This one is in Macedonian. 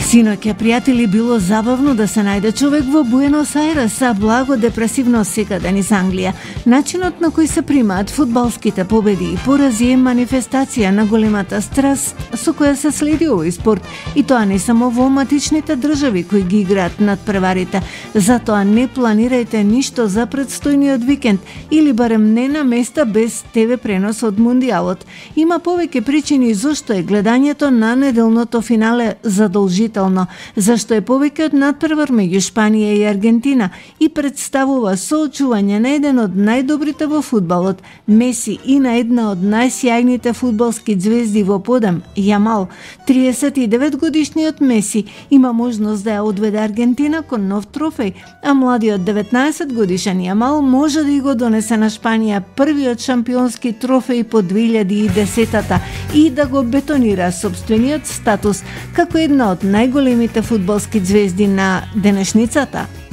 Синоќа, пријатели, било забавно да се најде човек во Буенос Ајрес, а благо депресивно секаде низ Англија. Начинот на кој се примаат фудбалските победи и порази е манифестација на големата страст со која се следи овој спорт, и тоа не само во матичните држави кои ги играат надпреварите. Затоа не планирајте ништо за предстојниот викенд или барем не на места без ТВ пренос од Мундијалот. Има повеќе причини зошто е гледањето на неделното финале задолжително, зашто е повеќе од надпревар меѓу Шпанија и Аргентина и представува соочување на еден од најдобрите во фудбалот, Меси, и на една од најсјајните фудбалски ѕвезди во подем, Јамал. 39 годишниот Меси има можност да ја одведе Аргентина кон нов трофеј, а младиот 19 годишен Јамал може да и го донесе на Шпанија првиот шампионски трофеј по 2010-та и да го бетонира сопствениот статус како една од најголемите фудбалски ѕвезди на денешницата.